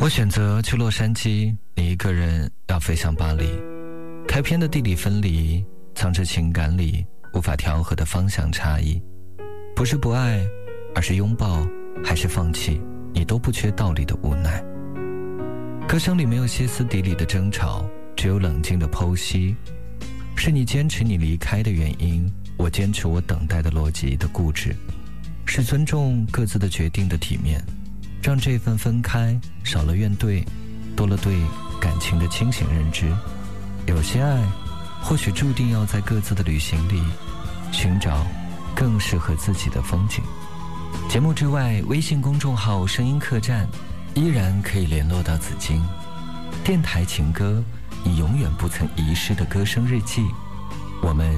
选择去洛杉矶，你一个人要飞向巴黎。开篇的地理分离，藏着情感里无法调和的方向差异。不是不爱，而是拥抱，还是放弃，你都不缺道理的无奈。歌声里没有歇斯底里的争吵，只有冷静的剖析。是你坚持你离开的原因，我坚持我等待的逻辑的固执。是尊重各自的决定的体面，让这份分开少了怨怼，多了对感情的清醒认知。有些爱或许注定要在各自的旅行里寻找更适合自己的风景。节目之外，微信公众号声音客栈依然可以联络到紫金。电台情歌，你永远不曾遗失的歌声日记。我们